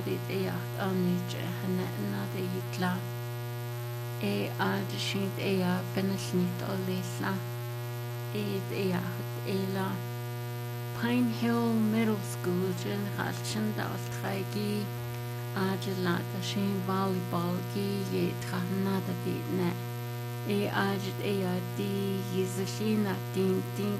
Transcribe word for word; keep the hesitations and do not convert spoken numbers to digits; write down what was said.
dit eacht anniche henne na de hitla. E ad shint ea benesnit olisla. Eid eacht ela. Pine Hill Middle School jin halchen dal traigi. Adelata shin volleyball gi ye tranada di ne. E ajit ea di yizashina din din